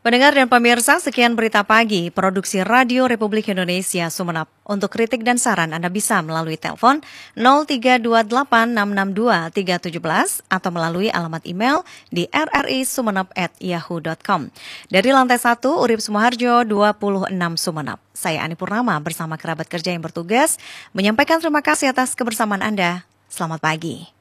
Pendengar dan pemirsa, sekian berita pagi produksi Radio Republik Indonesia Sumeneb. Untuk kritik dan saran Anda bisa melalui telepon 0328662317 atau melalui alamat email di rrisumeneb@yahoo.com. Dari lantai 1 Urip Sumoharjo 26 Sumeneb. Saya Ani Purnama bersama kerabat kerja yang bertugas menyampaikan terima kasih atas kebersamaan Anda. Selamat pagi.